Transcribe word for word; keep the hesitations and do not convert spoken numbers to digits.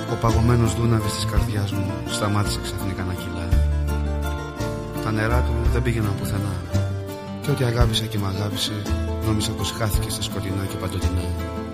Ο παγωμένος δούναβης της καρδιάς μου σταμάτησε ξαφνικά να κυλά. Τα νερά του δεν πήγαιναν πουθενά. Και ό,τι αγάπησα και μ' αγάπησε, νόμιζα πως χάθηκε στα σκοτεινά και παντοτινά.